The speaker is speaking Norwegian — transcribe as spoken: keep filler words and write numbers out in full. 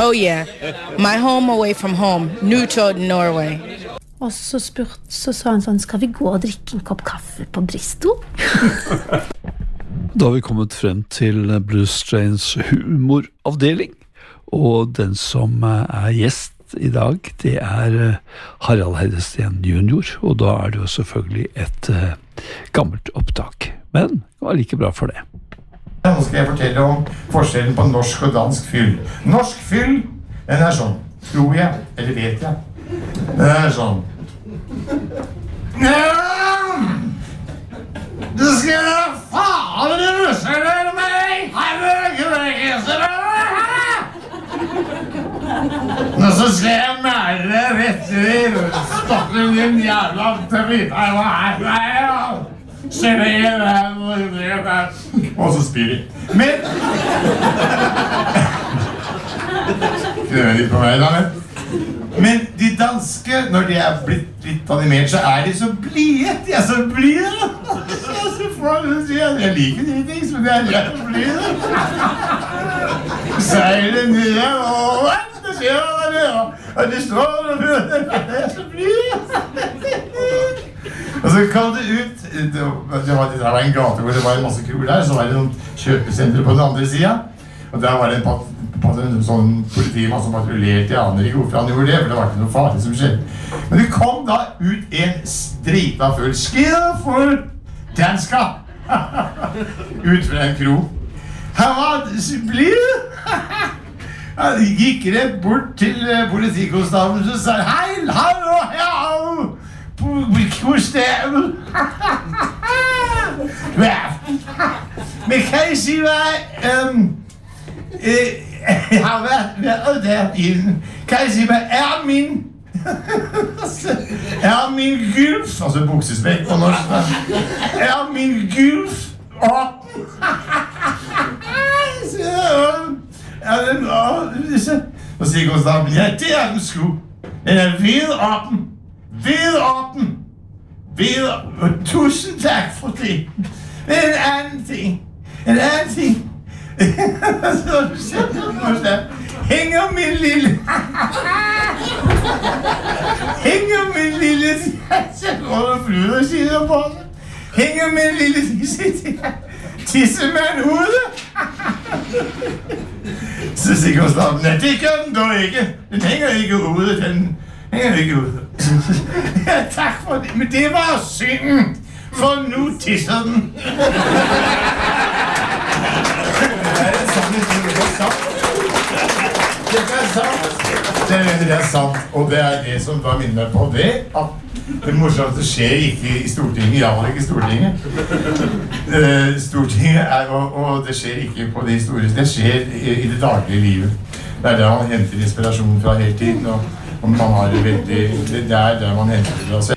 Oh yeah, my home away from home, Newtown, Norway. Og så, spurt, så sa han sånn, skal vi gå og drikke en kopp kaffe på Bristol? Da har vi kommet frem til Bruce Strains humoravdeling, og den som er gjest i dag, det er Harald Heide-Steen junior, og da er det jo selvfølgelig et uh, gammelt opptak, men det var like bra for det. Nå skal jeg fortelle om forskjellen på norsk og dansk fyll. Norsk fyll, den er sånn, tror jeg, eller vet jeg. Den er sånn. Du skal faen du russer meg! Nå så skal jeg mære deg rett i stokken din jævla dritteiva her. Ser det igjen, og så spyr de. Men Knøver litt på meg da, men Men de danske, når de er blitt litt animert, så er de så blide. De er så blide. Jeg liker de ting, men de er så blide. Seiler ned, og det skjer hva det er. Og de står og de er så blide. Og så kom det ut, det var, det var en gate hvor det var en masse kroer der, så var det noen kjøpesentre på den andre siden. Og der var det en pat en sånn politimann som patrullerte, jeg aner ikke hvorfor han gjorde det, for det var ikke noe farlig som skjedde. Men det kom da ut en strita full skid for danska ut fra en kro. Han var blid. Han gikk rett bort til politikonstabelen og sa hei, hallo, hallo, konstabel. Men kan jeg si meg um, jeg har været, været der inden. Kan jeg sige, hvad er min... er min gylf... Og så buksesmæk på norsk. Er min gylf op? Er den op? Og så siger konstablen, ja, det er den sgu. Den er ved oppen. Ved oppen. Ved oppen. Tusind tak for det. Men en anden ting. En anden ting. Hænger min lille Hænger min lille Så går og flyder siger på Hænger min lille tissemand ude Så siger Gustav nej det gør den dog ikke Den hænger ikke ude Den hænger ikke ude Ja tak for det Men det var synden For nu tisser den Det er sant. Det er, det er sant, og det er det som da minner meg på det, at det morsomste skjer ikke i Stortinget, ja, ikke i Stortinget. Uh, Stortinget er, og, og det skjer ikke på det historiske, det skjer i, i det daglige livet. Det er der man henter inspirasjon fra hele tiden, og, og man har det veldig, det er der man henter det fra seg.